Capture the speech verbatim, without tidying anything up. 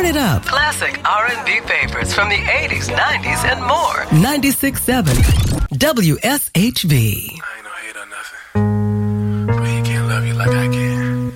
it up. Classic R and B favorites from the eighties, nineties, and more. ninety-six point seven W S H V. I ain't no hate or nothing, but he can't love you like I can.